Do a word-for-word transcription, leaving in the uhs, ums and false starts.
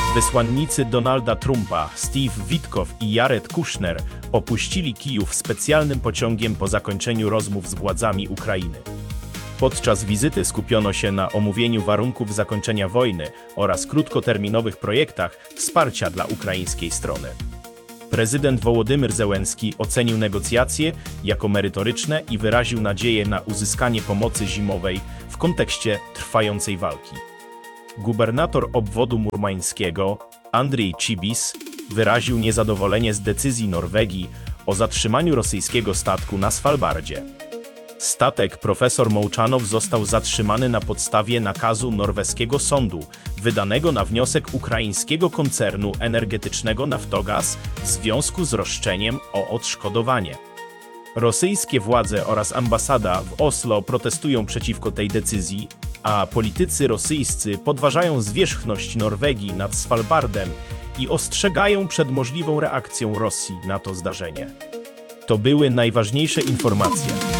Wysłannicy Donalda Trumpa, Steve Witkow i Jared Kushner opuścili Kijów specjalnym pociągiem po zakończeniu rozmów z władzami Ukrainy. Podczas wizyty skupiono się na omówieniu warunków zakończenia wojny oraz krótkoterminowych projektach wsparcia dla ukraińskiej strony. Prezydent Wołodymyr Zełenski ocenił negocjacje jako merytoryczne i wyraził nadzieję na uzyskanie pomocy zimowej w kontekście trwającej walki. Gubernator obwodu murmańskiego, Andrii Cibis, wyraził niezadowolenie z decyzji Norwegii o zatrzymaniu rosyjskiego statku na Svalbardzie. Statek Profesor Mołczanow został zatrzymany na podstawie nakazu norweskiego sądu, wydanego na wniosek ukraińskiego koncernu energetycznego Naftogaz w związku z roszczeniem o odszkodowanie. Rosyjskie władze oraz ambasada w Oslo protestują przeciwko tej decyzji, a politycy rosyjscy podważają zwierzchność Norwegii nad Svalbardem i ostrzegają przed możliwą reakcją Rosji na to zdarzenie. To były najważniejsze informacje.